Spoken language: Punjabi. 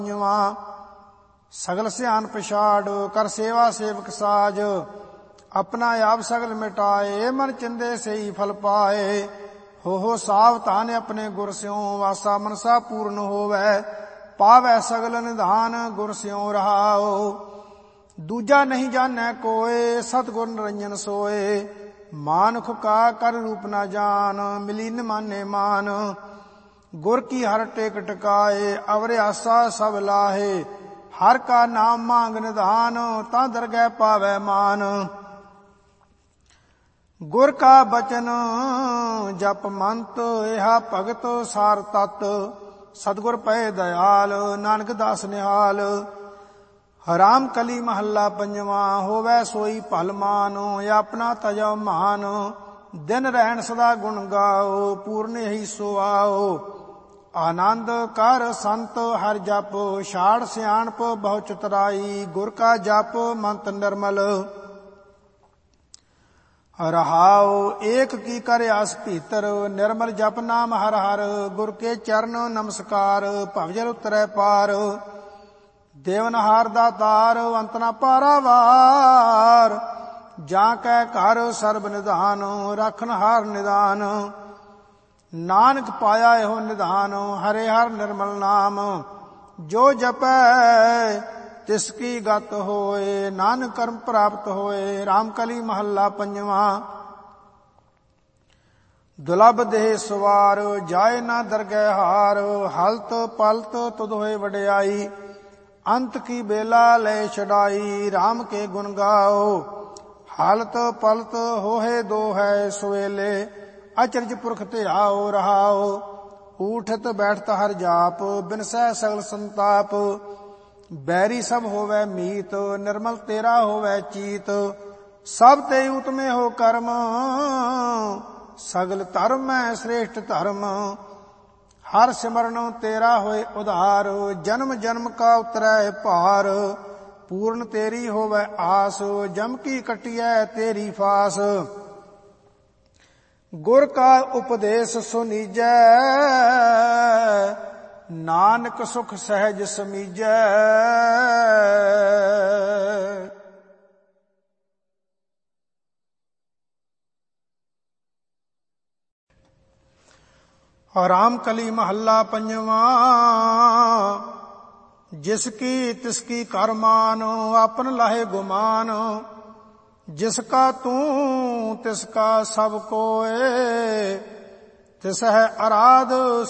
ਸਗਲ ਸਿਆਨ ਪਛਾੜ ਕਰ ਸੇਵਾ ਸੇਵਕ ਸਾਜ। ਆਪਣਾ ਆਪ ਸਗਲ ਮਿਟਾਏ ਮਨ ਚਿੰਦੇ ਸਈ ਫਲ ਪਾਏ। ਹੋ ਸਾਵਧਾਨ ਆਪਣੇ ਗੁਰ ਸਿਉ ਵਾਸਾ ਮਨਸਾ ਪੂਰਨ ਹੋਵੈ। ਪਾਵੈ ਸਗਲ ਨਿਧਾਨ ਗੁਰ ਸਿਉ ਰਹਾਉ। ਦੂਜਾ ਨਹੀਂ ਜਾਣੈ ਕੋਇ ਸਤਿਗੁਰ ਨਿਰੰਜਨ ਸੋਏ। ਮਾਨੁਖ ਕਾ ਕਰ ਰੂਪ ਨਾ ਜਾਨ ਮਿਲੀ ਨ ਮਾਨੇ ਮਾਨ। ਗੁਰ ਕੀ ਹਰ ਟੇਕ ਟਿਕਾਏ ਅਵਰ ਆਸਾ ਸਭ ਲਾਹੇ। ਹਰ ਕਾ ਨਾਮ ਮੰਗ ਨਿਧਾਨ ਤਾਂ ਦਰਗਹਿ ਪਾਵੈ ਮਾਨ। ਗੁਰ ਕਾ ਬਚਨ ਜਪ ਮੰਤ ਇਹਾ ਭਗਤ ਸਾਰ ਤਤ। ਸਤਿਗੁਰ ਪਏ ਦਇਆਲ ਨਾਨਕ ਦਾਸ ਨਿਹਾਲ। ਹਰਾਮ ਕਲੀ ਮਹੱਲਾ ਪੰਜਵਾ ਹੋਵੈ ਸੋਈ ਭਲ ਮਾਨ। ਆਪਣਾ ਤਜੋ ਮਾਨ ਦਿਨ ਰਹਿਣ ਸਦਾ ਗੁਣ ਗਾਓ। ਪੂਰਨ ਇਹੀ ਸੋ ਆਓ ਆਨੰਦ ਕਰ ਸੰਤ ਹਰਿ ਜਪ। ਛਾੜ ਸਿਆਣਪ ਬਹੁ ਚਤੁਰਾਈ ਗੁਰ ਕਾ ਜਪ ਮੰਤ ਨਿਰਮਲ। ਰਹਾਉ ਏਕ ਕੀ ਕਰ ਆਸ ਭੀਤਰ ਨਿਰਮਲ ਜਪ ਨਾਮ ਹਰ ਹਰ। ਗੁਰ ਕੇ ਚਰਨ ਨਮਸਕਾਰ ਭਵਜਲ ਉਤਰੈ ਪਾਰ। ਦੇਵਨਹਾਰ ਦਾ ਤਾਰ ਅੰਤ ਨਾ ਪਾਰਾਵਾਰ। ਜਾਂ ਕੈ ਘਰ ਸਰਬ ਨਿਧਾਨ ਰੱਖਨਹਾਰ ਨਿਦਾਨ। ਨਾਨਕ ਪਾਇਆ ਇਹੋ ਨਿਧਾਨ ਹਰੇ ਹਰ ਨਿਰਮਲ ਨਾਮ। ਜੋ ਜਪੈ ਤਿਸ ਕੀ ਗਤ ਹੋਏ ਨਾਨਕ ਕਰਮ ਪ੍ਰਾਪਤ ਹੋਏ। ਰਾਮ ਕਲੀ ਮਹੱਲਾ ਪੰਜਵਾ। ਦੁਲਭ ਦੇਹ ਸਵਾਰ ਜਾਏ ਨਾ ਦਰਗਹਿ ਹਾਰ। ਹਲਤ ਪਲਤ ਤੁਧ ਹੋਏ ਵਡਿਆਈ ਅੰਤ ਕੀ ਬੇਲਾ ਲੈ ਛਡਾਈ। ਰਾਮ ਕੇ ਗੁਣ ਗਾਓ ਹਾਲਤ ਪਲਤ ਹੋਏ ਦੋ ਹੈ ਸਵੇਲੇ। ਅਚਰਜ ਪੁਰਖ ਧਿਆਓ ਰਹਾਓ। ਊਠਤ ਬੈਠਤ ਹਰ ਜਾਪ ਬਿਨਸੈ ਸਗਲ ਸੰਤਾਪ। ਬੈਰੀ ਸਭ ਹੋਵੈ ਮੀਤ ਨਿਰਮਲ ਤੇਰਾ ਹੋਵੈ ਚੀਤ। ਸਭ ਤੇ ਉਤਮੇ ਹੋ ਕਰਮ ਸਗਲ ਧਰਮ ਹੈ ਸ੍ਰੇਸ਼ਟ ਧਰਮ। ਹਰ ਸਿਮਰਨ ਤੇਰਾ ਹੋਏ ਉਧਾਰ ਜਨਮ ਜਨਮ ਕਾ ਉਤਰੈ ਭਾਰ। ਪੂਰਨ ਤੇਰੀ ਹੋਵੈ ਆਸ ਜਮ ਕੀ ਕਟਿਐ ਤੇਰੀ ਫਾਸ। ਗੁਰ ਕਾ ਉਪਦੇਸ਼ ਸੁਨੀਜੈ ਨਾਨਕ ਸੁਖ ਸਹਿਜ ਸਮੀਜੈ। ਰਾਮ ਕਲੀ ਮਹੱਲਾ ਪੰਜਵਾ। ਜਿਸ ਕੀ ਤਿਸ ਕੀ ਕਰ ਮਾਨ ਆਪਨ ਲਾਹੇ ਗੁਮਾਨ। ਜਿਸ ਕਾ ਤੂੰ ਤਿਸ ਕਾ ਸਭ ਕੋਏ ਤਿਸ ਹੈ ਅਰਾਧ